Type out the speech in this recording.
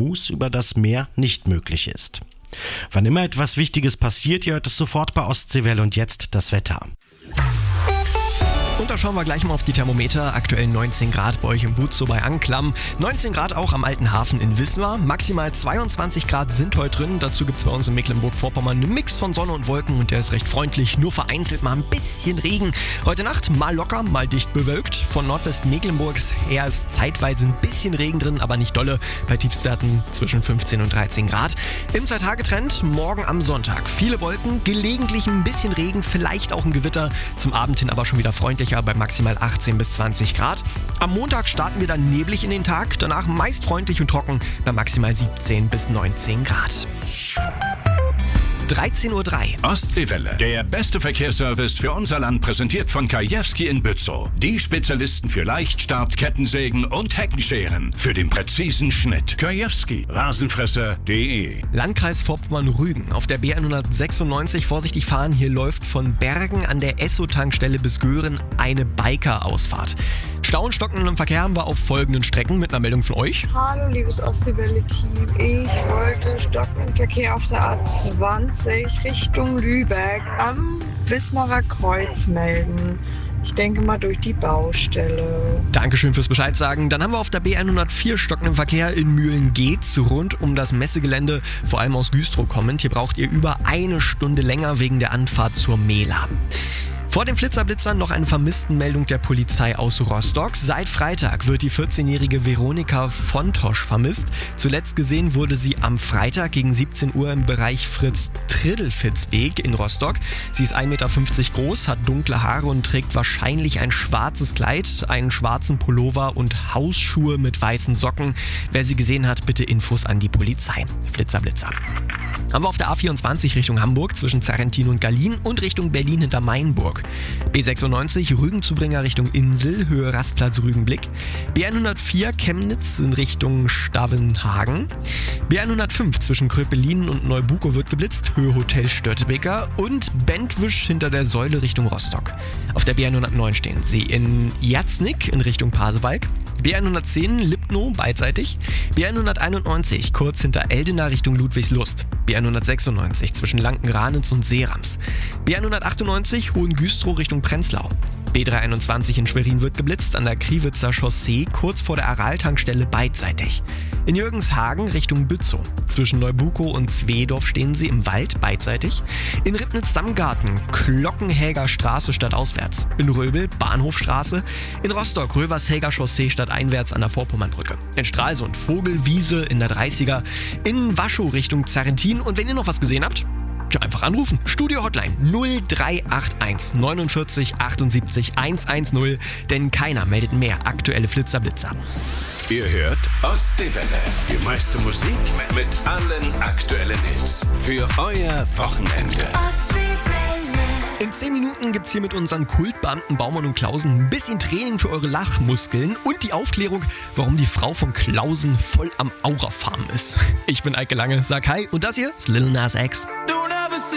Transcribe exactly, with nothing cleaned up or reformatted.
Fuß über das Meer nicht möglich ist. Wann immer etwas Wichtiges passiert, ihr hört es sofort bei Ostseewelle und jetzt das Wetter. Und da schauen wir gleich mal auf die Thermometer. Aktuell neunzehn Grad bei euch im Butzow bei Anklam. neunzehn Grad auch am Alten Hafen in Wismar. Maximal zweiundzwanzig Grad sind heute drin. Dazu gibt es bei uns in Mecklenburg-Vorpommern einen Mix von Sonne und Wolken und der ist recht freundlich. Nur vereinzelt mal ein bisschen Regen. Heute Nacht mal locker, mal dicht bewölkt. Von Nordwest-Mecklenburgs her ist zeitweise ein bisschen Regen drin, aber nicht dolle. Bei Tiefstwerten zwischen fünfzehn und dreizehn Grad. Im Zwei-Tage-Trend morgen am Sonntag. Viele Wolken, gelegentlich ein bisschen Regen, vielleicht auch ein Gewitter. Zum Abend hin aber schon wieder freundlich bei maximal achtzehn bis zwanzig Grad. Am Montag starten wir dann neblig in den Tag, danach meist freundlich und trocken bei maximal siebzehn bis neunzehn Grad. dreizehn Uhr drei. Ostseewelle. Der beste Verkehrsservice für unser Land, präsentiert von Kajewski in Bützow. Die Spezialisten für Leichtstart, Kettensägen und Heckenscheren. Für den präzisen Schnitt. Kajewski. Rasenfresser punkt de. Landkreis Vorpommern-Rügen. Auf der B hundertsechsundneunzig vorsichtig fahren. Hier läuft von Bergen an der Esso-Tankstelle bis Göhren eine Biker-Ausfahrt. Stau und Stocken im Verkehr haben wir auf folgenden Strecken mit einer Meldung von euch. Hallo liebes Ostseewelle-Team. Ich wollte Stocken im Verkehr auf der A zwanzig Richtung Lübeck am Wismarer Kreuz melden. Ich denke mal durch die Baustelle. Dankeschön fürs Bescheid sagen. Dann haben wir auf der B hundertvier Stocken im Verkehr in Mühlen-Geetz rund um das Messegelände, vor allem aus Güstrow kommend. Hier braucht ihr über eine Stunde länger wegen der Anfahrt zur Mela. Vor den Flitzerblitzern noch eine Vermisstenmeldung der Polizei aus Rostock. Seit Freitag wird die vierzehnjährige Veronika Fontosch vermisst. Zuletzt gesehen wurde sie am Freitag gegen siebzehn Uhr im Bereich Fritz-Triddelfitz-Weg in Rostock. Sie ist ein Meter fünfzig groß, hat dunkle Haare und trägt wahrscheinlich ein schwarzes Kleid, einen schwarzen Pullover und Hausschuhe mit weißen Socken. Wer sie gesehen hat, bitte Infos an die Polizei. Flitzerblitzer. Haben wir auf der A vierundzwanzig Richtung Hamburg zwischen Zarrentin und Gallien und Richtung Berlin hinter Mainburg. B sechsundneunzig Rügenzubringer Richtung Insel, Höhe Rastplatz Rügenblick. B hundertvier Chemnitz in Richtung Stavenhagen. B hundertfünf zwischen Kröpelinen und Neubukow wird geblitzt, Höhe Hotel Störtebeker. Und Bentwisch hinter der Säule Richtung Rostock. Auf der B hundertneun stehen sie in Jatznik in Richtung Pasewalk. B hundertzehn Lipno beidseitig. B hunderteinundneunzig kurz hinter Eldena Richtung Ludwigslust. B hundertsechsundneunzig zwischen Lankenranitz und Seerams. B hundertachtundneunzig Hohengüstrow Richtung Prenzlau. B dreihunderteinundzwanzig in Schwerin wird geblitzt an der Kriwitzer Chaussee kurz vor der Aral-Tankstelle beidseitig. In Jürgenshagen Richtung Bützow. Zwischen Neubukow und Zweedorf stehen sie im Wald beidseitig. In Ribnitz-Dammgarten Glockenhäger Straße stadtauswärts. In Röbel Bahnhofstraße. In Rostock Rövershäger Chaussee stadteinwärts an der Vorpommernbrücke. In Stralsund Vogelwiese in der dreißiger. In Waschow Richtung Zarrentin. Und wenn ihr noch was gesehen habt, ja, einfach anrufen. Studio Hotline null drei acht eins neunundvierzig achtundsiebzig hundertzehn, denn keiner meldet mehr aktuelle Flitzerblitzer. Ihr hört Ostseewelle. Die meiste Musik mit allen aktuellen Hits. Für euer Wochenende. In zehn Minuten gibt's hier mit unseren Kultbeamten Baumann und Klausen ein bisschen Training für eure Lachmuskeln und die Aufklärung, warum die Frau von Klausen voll am Aurafarmen ist. Ich bin Eike Lange, sag hi und das hier ist Lil Nas X. Du